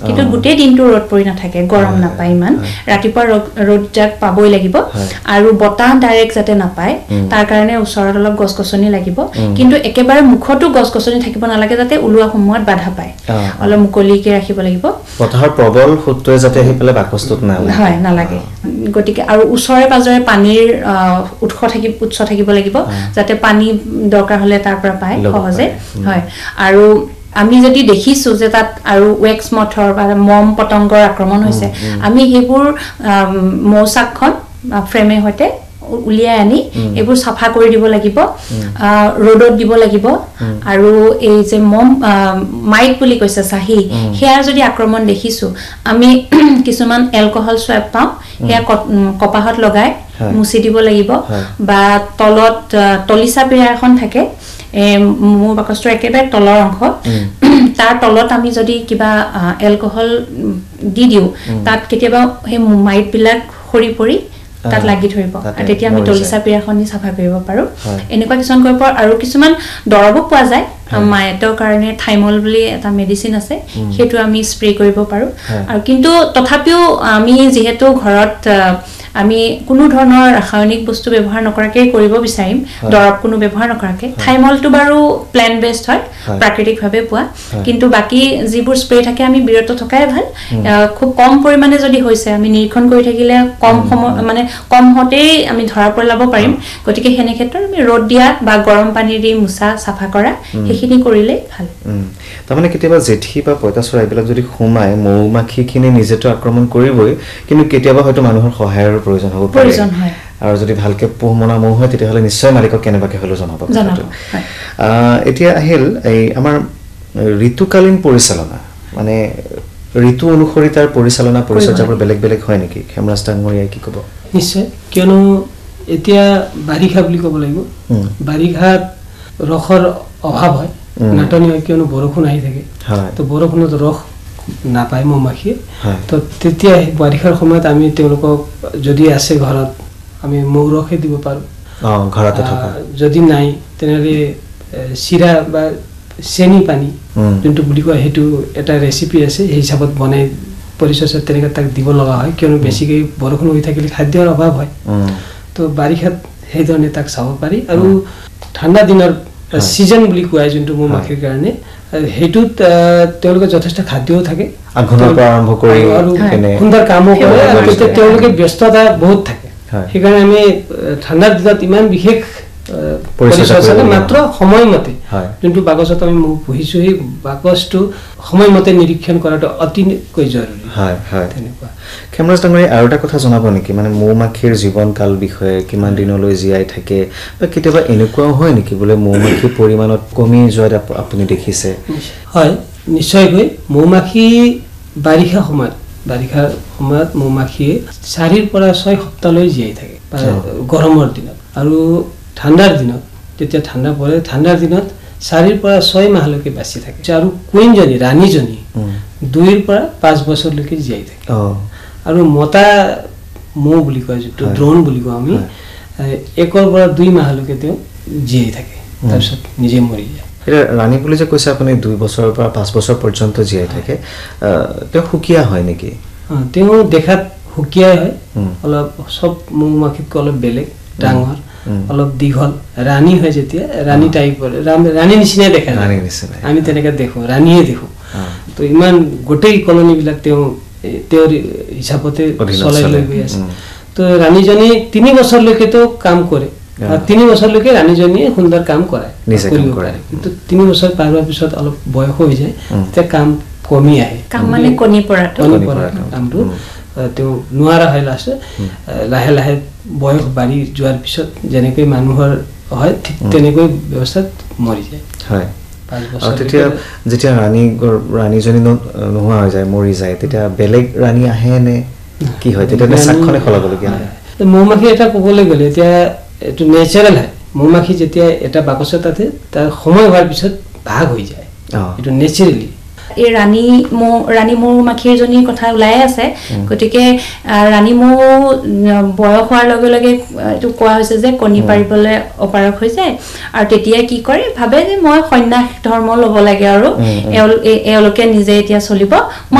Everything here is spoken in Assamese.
কিন্তু গোটেই দিনটো ৰ'দ পৰি নাথাকে গৰম নাপায় ইমান ৰাতিপুৱা ৰ'দ জাক পাবই লাগিব আৰু বতাহ ডাইৰেক্ট যাতে নাপায় তাৰ কাৰণে ওচৰত অলপ গছ-গছনি লাগিব কিন্তু একেবাৰে মুখতো গছ-গছনি থাকিব নালাগে যাতে উলুৱা সময়ত বাধা পায় অলপ মুকলিকে ৰাখিব লাগিব বতাহৰ প্ৰবল সুতটোৱে যাতে আহি পেলাই বাকচটোত হয় নালাগে গতিকে আৰু ওচৰে পাজৰে পানীৰ উৎস থাকিব লাগিব যাতে পানী দৰকাৰ হলে তাৰ পৰা পায় সহজে হয় আৰু আমি যদি দেখিছো যে তাত আৰু ওয়েক্স মথৰ বা মম পতংগৰ আক্ৰমণ হৈছে আমি হেবোৰ মৌচাকখন ফ্ৰেমে হতে উলিয়াই আনি এবোৰ সাফা কৰি দিব লাগিব ৰ'দত দিব লাগিব আৰু এই যে মম মাইট বুলি কৈছে চাহি হেয়াৰ যদি আক্ৰমণ দেখিছো আমি কিছুমান এলকহল সোৱাব পাও হেয়া কপাহত লগাই মুছি দিব লাগিব বা তলত তলিসা পিৰা এখন থাকে মো বাকষ্টৰ একেবাৰে তলৰ অংশ তাৰ তলত আমি যদি কিবা এলকহল দি দিও তাত কেতিয়াবা হে মাইট বিলাক খৰি পৰি তাত লাগি ধৰিব আৰু তেতিয়া আমি তলিসা পিৰাখনি সাফা কৰিব পাৰো এনেকুৱা কিছুমান কৰিব আৰু কিছুমান দৰব পোৱা যায় মায়েতৰ কাৰণে থাইমল বুলি এটা মেডিসিন আছে হেতু আমি স্প্ৰে কৰিব পাৰো আৰু কিন্তু তথাপিও আমি যেহেতু ঘৰত আমি কোনো ধৰণৰ ৰাসায়নিক বস্তু ব্যৱহাৰ নকৰাকে কৰিব বিচাৰিম দৰব কোনো ব্যৱহাৰ নকৰাকে থাইমলটো বাৰু প্ল্যান্ট বেসড হয় প্ৰাকৃতিক ভাৱে পোৱা কিন্তু বাকি যিবোৰ স্প্ৰে থাকে আমি বিৰত থকাই ভাল খুব কম পৰিমাণে যদি হৈছে আমি নিৰীক্ষণ কৰি থাকিলে কম মানে কম হতেই আমি ধৰা পেলাব পাৰিম গতিকে হেনে ক্ষেত্ৰত আমি ৰ'দ দিয়া বা গৰম পানী দি মুছা সাফা কৰা হেখিনি কৰিলে ভাল তাৰমানে কেতিয়াবা জেঠি বা পইতাচৰা এইবিলাক যদি সোমায় মৌমাখিখিনি নিজেতো আক্ৰমণ কৰিবই কিন্তু কেতিয়াবা হয়তো মানুহৰ সহায়ৰ প্ৰয়োজন হ'ব পাৰে আৰু যদি ভালকে পোহমনা মৌ হয় তেতিয়া হলে নিশ্চয় মালিকক কেনেবাকে হলো জনাব এতিয়া আহিল এই আমাৰ ঋতুকালীন পৰিচালনা মানে ঋতু অনুসৰি তাৰ পৰিচালনা পৰিচৰ্যাবোৰ বেলেগ বেলেগ হয় নেকি খেমৰাজ ডাঙৰীয়াই কি ক'ব নিশ্চয় কিয়নো এতিয়া বাৰিষা বুলি ক'ব লাগিব বাৰিষাত ৰসৰ অভাৱ হয় নাটনি হয় কিয়নো বৰষুণ আহি থাকে তো বৰষুণত ৰস নাপায় মৌমাখিয়ে তো তেতিয়া বাৰিষাৰ সময়ত আমি তেওঁলোকক যদি আছে ঘৰত আমি মৌ ৰসে দিব পাৰো ঘৰতে থকা যদি নাই তেনেহলে চিৰা বা চেনি পানী যোনটো বুলি কয় হেতু এটা ৰেচিপি আছে এই হিচাপত বনাই পৰিচৰ্যা তেনেকৈ তাক দিব লগা হয় কিয়নো বেছিকৈ বৰষুণ হৈ থাকিলে খাদ্যৰ অভাৱ হয় তো বাৰিষাত সেই ধৰণে তাক চাব পাৰি আৰু ঠাণ্ডা দিনৰ সিজন বুলি কোৱা যোনটো মৌমাখিৰ কাৰণে হেতুত তেওঁলোকে যথেষ্ট খাদ্যও থাকে আঘোণৰ পৰা আৰম্ভ কৰি সুন্দৰ কামো কৰে আৰু তেওঁলোকে ব্যস্ততা বহুত থাকে সেইকাৰণে আমি ঠাণ্ডাৰ দিনত ইমান বিশেষ পৰিচৰ্যা মাত্ৰ সময়মতে যোনটো বাকচত আমি মৌ পুহিছো সেই বাকচটো সময়মতে নিৰীক্ষণ কৰাটো অতিকৈ জৰুৰী হয় হয় তেনেকুৱা খেমৰাজ ডাঙৰীয়া আৰু এটা কথা জনাব নেকি মানে মৌমাখিৰ জীৱনকাল বিষয়ে কিমান দিনলৈ জীয়াই থাকে বা কেতিয়াবা এনেকুৱাও হয় নেকি বোলে মৌমাখিৰ পৰিমাণত কমি যোৱা আপুনি দেখিছে হয় নিশ্চয়কৈ মৌমাখি বাৰিষাৰ সময়ত মৌমাখিয়ে 4 পৰা 6 সপ্তাহলৈ জীয়াই থাকে গৰমৰ দিনত আৰু ঠাণ্ডাৰ দিনত যেতিয়া ঠাণ্ডা পৰে ঠাণ্ডাৰ দিনত 4 পৰা 6 মাহলৈকে বাচি থাকে আৰু কুইনজনী ৰাণীজনী 2 পৰা 5 বছৰলৈকে জীয়াই থাকে আৰু মতা মৌ বুলি কয় যেটো ড্ৰোন বুলি কওঁ আমি 1 পৰা 2 মাহলৈকে তেওঁ জীয়াই থাকে তাৰপিছত নিজে মৰি যায় এটা ৰাণী বুলি যে কৈছে আপুনি 2 বছৰৰ পৰা 5 বছৰ পৰ্যন্ত জীয়াই থাকে তেওঁ হুকিয়া হয় নেকি তেওঁ দেখাত হুকিয়া হয় অলপ সব মৌমাখিতকৈ অলপ বেলেগ ডাঙৰ অলপ দীঘল ৰাণী হয় যেতিয়া ৰাণী টাইপৰ ৰাণী নিচিনা দেখা ৰাণী নিচিনা আমি তেনেকা দেখো ৰাণীয়ে দেখো তো ইমান গোটেই কলনী বিলাক তেওঁৰ হিচাপতে চলাই লৈ গৈ আছে তো ৰাণীজনী 3 বছৰলৈকে তো কাম কৰে 3 বছৰলৈকে ৰাণীজনীয়ে সুন্দৰ কাম কৰায় কিন্তু 3 বছৰ পাৰ হোৱাৰ পিছত অলপ বয়স হৈ যায় তেতিয়া কাম কমি আহে কাম মানে কণী পৰাটো কামটো তেওঁ নোৱাৰা হয় লাহে লাহে বয়স বাঢ়ি যোৱাৰ পিছত যেনেকৈ মানুহৰ হয় ঠিক তেনেকৈ ব্যৱস্থাত মৰি যায় হয় আৰু তেতিয়া যেতিয়া ৰাণীজনী নোহোৱা হৈ যায় মৰি যায় তেতিয়া বেলেগ ৰাণী আহে নে কি হয় তেতিয়া চাকখনে খলাবলগীয়া হয় মৌমাখি এটা ক'বলৈ গ'লে এতিয়া এইটো নেচাৰেল হয় মৌমাখি যেতিয়া এটা বাকচত আছে তাৰ সময় হোৱাৰ পিছত ভাগ হৈ যায় এইটো নেচাৰেলি এই ৰাণী মৌমাখিৰ জনীৰ কথা ওলাই আছে গতিকে ৰাণী মৌ বয়স হোৱাৰ লগে লগে এইটো কোৱা হৈছে যে কণী পাৰিবলৈ অপাৰক হৈ যায় আৰু তেতিয়া কি কৰে ভাবে যে মই সন্ন্যাস ধৰ্ম ল'ব লাগে আৰু এওঁলোকে নিজে এতিয়া চলিব